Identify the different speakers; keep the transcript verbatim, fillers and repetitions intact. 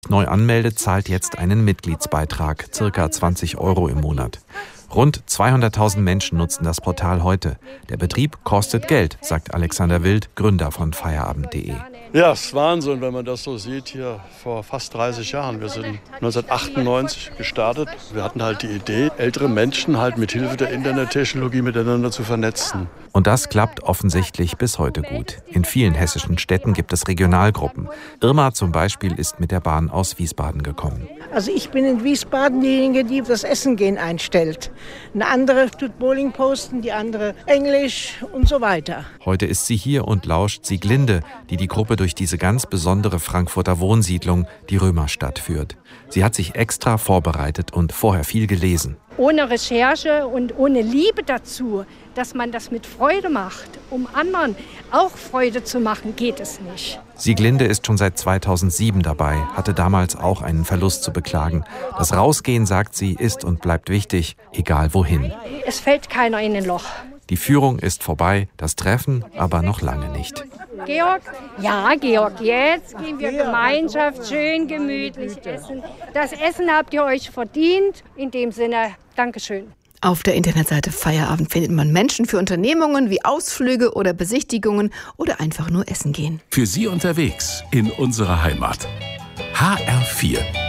Speaker 1: Neu anmeldet, zahlt jetzt einen Mitgliedsbeitrag, circa zwanzig Euro im Monat. Rund zweihunderttausend Menschen nutzen das Portal heute. Der Betrieb kostet Geld, sagt Alexander Wild, Gründer von feierabend punkt de.
Speaker 2: Ja, es ist Wahnsinn, wenn man das so sieht, hier vor fast dreißig Jahren. Wir sind neunzehnhundertachtundneunzig gestartet. Wir hatten halt die Idee, ältere Menschen halt mit Hilfe der Internettechnologie miteinander zu vernetzen.
Speaker 1: Und das klappt offensichtlich bis heute gut. In vielen hessischen Städten gibt es Regionalgruppen. Irma zum Beispiel ist mit der Bahn aus Wiesbaden gekommen.
Speaker 3: Also ich bin in Wiesbaden diejenige, die das Essen gehen einstellt. Eine andere tut Bowling posten, die andere Englisch und so weiter.
Speaker 1: Heute ist sie hier und lauscht Sieglinde, die die Gruppe durch diese ganz besondere Frankfurter Wohnsiedlung, die Römerstadt, führt. Sie hat sich extra vorbereitet und vorher viel gelesen.
Speaker 4: Ohne Recherche und ohne Liebe dazu, dass man das mit Freude macht, um anderen auch Freude zu machen, geht es nicht.
Speaker 1: Sieglinde ist schon seit zweitausendsieben dabei, hatte damals auch einen Verlust zu beklagen. Das Rausgehen, sagt sie, ist und bleibt wichtig, egal wohin.
Speaker 4: Es fällt keiner in ein Loch.
Speaker 1: Die Führung ist vorbei, das Treffen aber noch lange nicht.
Speaker 4: Georg? Ja, Georg, jetzt gehen wir Gemeinschaft schön gemütlich essen. Das Essen habt ihr euch verdient. In dem Sinne, Dankeschön.
Speaker 5: Auf der Internetseite Feierabend findet man Menschen für Unternehmungen wie Ausflüge oder Besichtigungen oder einfach nur essen gehen.
Speaker 6: Für Sie unterwegs in unserer Heimat. H R vier